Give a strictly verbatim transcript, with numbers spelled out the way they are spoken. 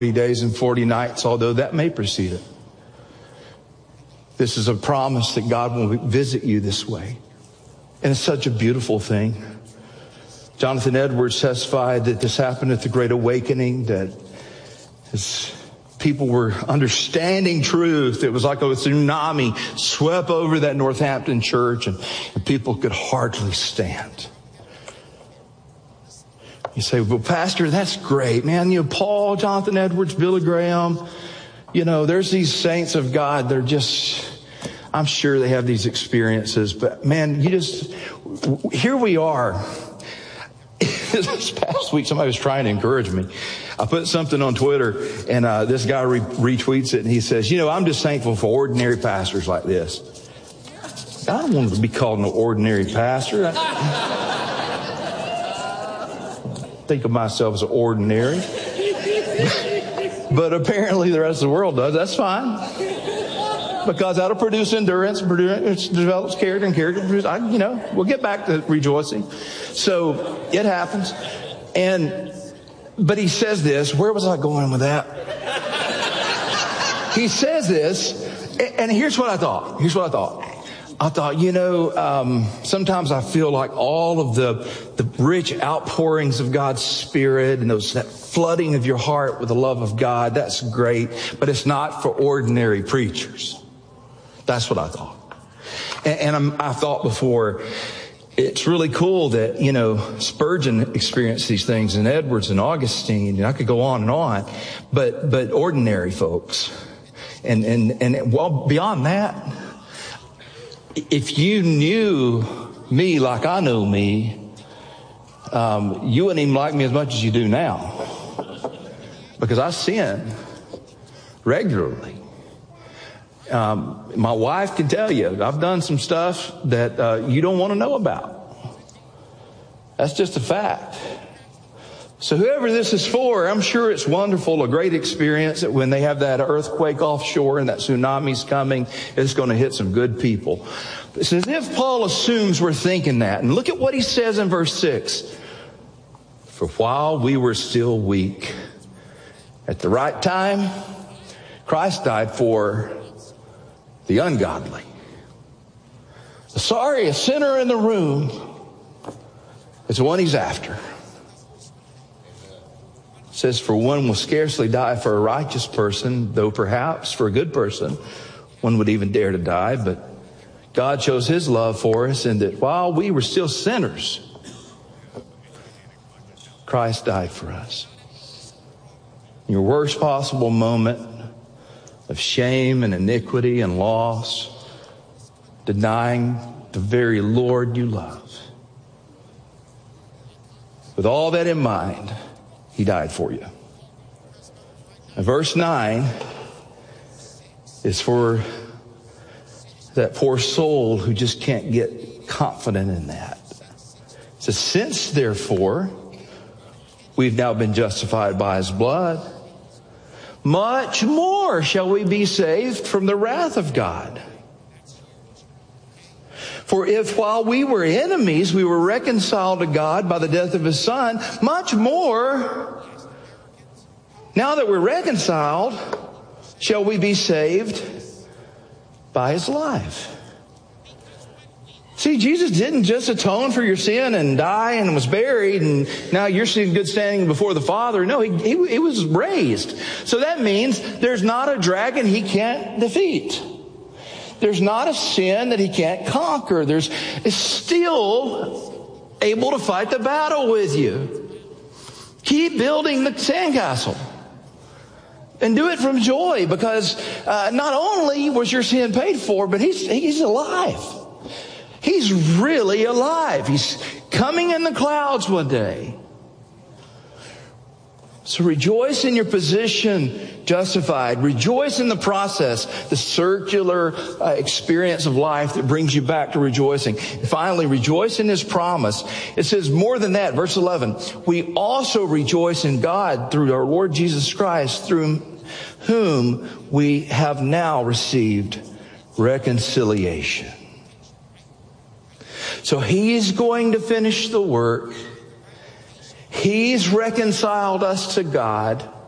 days and forty nights, although that may precede it. This is a promise that God will visit you this way. And it's such a beautiful thing. Jonathan Edwards testified that this happened at the Great Awakening, that as people were understanding truth, it was like a tsunami swept over that Northampton church, and, and people could hardly stand. You say, well, Pastor, that's great, man. You know, Paul, Jonathan Edwards, Billy Graham, you know, there's these saints of God. They're just, I'm sure they have these experiences, but man, you just, here we are. This past week, somebody was trying to encourage me. I put something on Twitter, and uh, this guy re- retweets it, and he says, you know, I'm just thankful for ordinary pastors like this. I don't want to be called an ordinary pastor. I, think of myself as ordinary. But apparently the rest of the world does. That's fine. Because that'll produce endurance, produce, develops character, and character produces, I, you know, we'll get back to rejoicing. So it happens. And, but he says this, where was I going with that? He says this, and here's what I thought. Here's what I thought. I thought, you know, um, sometimes I feel like all of the, the rich outpourings of God's Spirit and those, that flooding of your heart with the love of God, that's great, but it's not for ordinary preachers. That's what I thought. And, and I'm, I thought before, it's really cool that, you know, Spurgeon experienced these things, and Edwards and Augustine, and I could go on and on, but, but ordinary folks. And, and, and well, beyond that, if you knew me like I know me, um, you wouldn't even like me as much as you do now. Because I sin regularly. Um, my wife can tell you, I've done some stuff that uh, you don't want to know about. That's just a fact. So whoever this is for, I'm sure it's wonderful, a great experience that when they have that earthquake offshore and that tsunami's coming, it's going to hit some good people. It's as if Paul assumes we're thinking that. And look at what he says in verse six. For while we were still weak, at the right time, Christ died for the ungodly. Sorry, a sinner in the room is the one he's after. It says, for one will scarcely die for a righteous person, though perhaps for a good person, one would even dare to die. But God shows his love for us in that while we were still sinners, Christ died for us. In your worst possible moment of shame and iniquity and loss, denying the very Lord you love. With all that in mind, he died for you. And verse nine is for that poor soul who just can't get confident in that. It says, since therefore we've now been justified by his blood, much more shall we be saved from the wrath of God. For if while we were enemies, we were reconciled to God by the death of his Son, much more, now that we're reconciled, shall we be saved by his life. See, Jesus didn't just atone for your sin and die and was buried and now you're in good standing before the Father. No, he, he, he was raised. So that means there's not a dragon he can't defeat. There's not a sin that he can't conquer. There's is still able to fight the battle with you. Keep building the sandcastle. And do it from joy, because uh, not only was your sin paid for, but he's he's alive. He's really alive. He's coming in the clouds one day. So rejoice in your position justified. Rejoice in the process, the circular uh, experience of life that brings you back to rejoicing. And finally, rejoice in his promise. It says more than that, verse eleven, we also rejoice in God through our Lord Jesus Christ, through whom we have now received reconciliation. So he's going to finish the work. He's reconciled us to God.